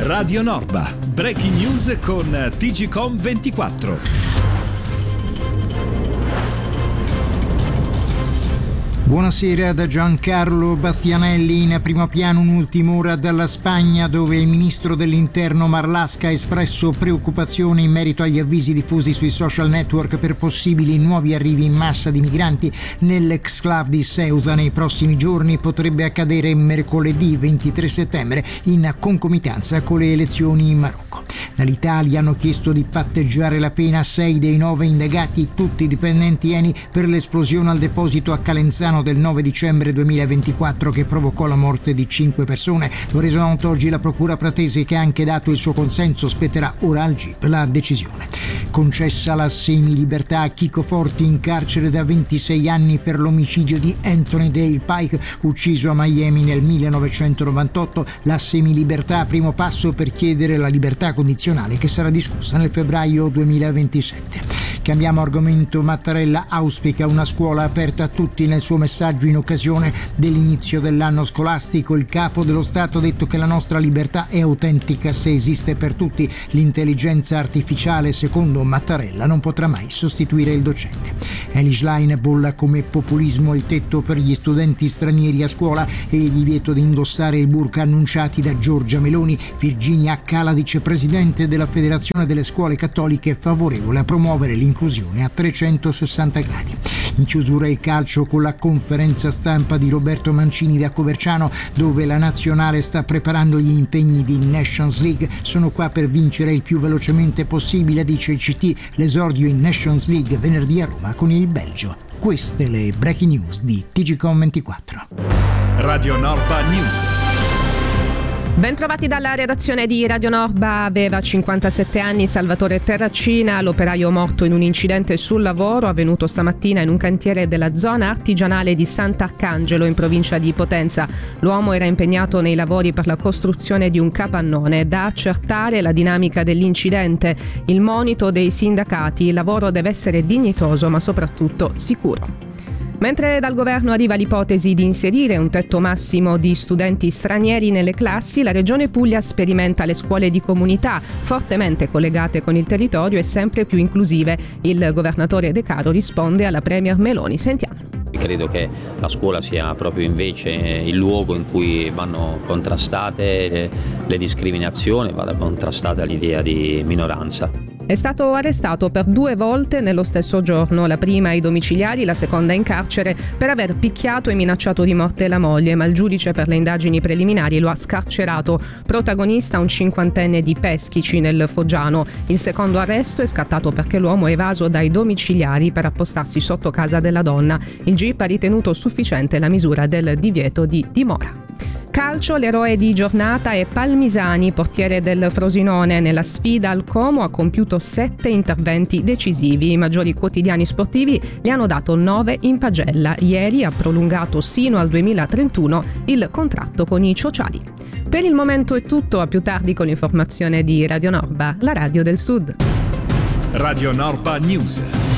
Radio Norba, breaking news con TGcom 24. Buonasera da Giancarlo Bastianelli. In primo piano un'ultima ora dalla Spagna, dove il ministro dell'Interno Marlaska ha espresso preoccupazione in merito agli avvisi diffusi sui social network per possibili nuovi arrivi in massa di migranti nell'exclave di Ceuta nei prossimi giorni. Potrebbe accadere mercoledì 23 settembre in concomitanza con le elezioni in Marocco. Dall'Italia hanno chiesto di patteggiare la pena a 6 dei 9 indagati, tutti dipendenti ENI, per l'esplosione al deposito a Calenzano del 9 dicembre 2024 che provocò la morte di 5 persone. Lo ha reso noto oggi la procura pratese, che ha anche dato il suo consenso. Spetterà ora al GIP la decisione. Concessa la semilibertà a Chico Forti, in carcere da 26 anni per l'omicidio di Anthony Dale Pike, ucciso a Miami nel 1998. La semilibertà, primo passo per chiedere la libertà condizionale, che sarà discussa nel febbraio 2027. Cambiamo argomento. Mattarella auspica una scuola aperta a tutti. Nel suo messaggio in occasione dell'inizio dell'anno scolastico, il capo dello Stato ha detto che la nostra libertà è autentica se esiste per tutti. L'intelligenza artificiale, secondo Mattarella, non potrà mai sostituire il docente. Eli Schlein bolla come populismo il tetto per gli studenti stranieri a scuola e il divieto di indossare il burka annunciati da Giorgia Meloni. Virginia Accala, vicepresidente della Federazione delle Scuole Cattoliche, favorevole a promuovere l'inclusione a 360 gradi. In chiusura il calcio, con la conferenza stampa di Roberto Mancini da Coverciano, dove la nazionale sta preparando gli impegni di Nations League. Sono qua per vincere il più velocemente possibile, dice il CT. L'esordio in Nations League venerdì a Roma con il Belgio. Queste le breaking news di TGcom 24. Radio Norba News. Bentrovati dalla redazione di Radio Norba. Aveva 57 anni Salvatore Terracina, l'operaio morto in un incidente sul lavoro avvenuto stamattina in un cantiere della zona artigianale di Sant'Arcangelo, in provincia di Potenza. L'uomo era impegnato nei lavori per la costruzione di un capannone. Da accertare la dinamica dell'incidente. Il monito dei sindacati: il lavoro deve essere dignitoso ma soprattutto sicuro. Mentre dal governo arriva l'ipotesi di inserire un tetto massimo di studenti stranieri nelle classi, la Regione Puglia sperimenta le scuole di comunità, fortemente collegate con il territorio e sempre più inclusive. Il governatore De Caro risponde alla Premier Meloni. Sentiamo. Credo che la scuola sia proprio invece il luogo in cui vanno contrastate le discriminazioni, vada contrastata l'idea di minoranza. È stato arrestato per 2 volte nello stesso giorno, la prima ai domiciliari, la seconda in carcere, per aver picchiato e minacciato di morte la moglie, ma il giudice per le indagini preliminari lo ha scarcerato. Protagonista un 50enne di Peschici, nel Foggiano. Il secondo arresto è scattato perché l'uomo è evaso dai domiciliari per appostarsi sotto casa della donna. Il GIP ha ritenuto sufficiente la misura del divieto di dimora. Calcio, l'eroe di giornata è Palmisani, portiere del Frosinone. Nella sfida al Como ha compiuto 7 interventi decisivi. I maggiori quotidiani sportivi gli hanno dato 9 in pagella. Ieri ha prolungato sino al 2031 il contratto con i Ciociari. Per il momento è tutto, a più tardi con l'informazione di Radio Norba, la radio del Sud. Radio Norba News.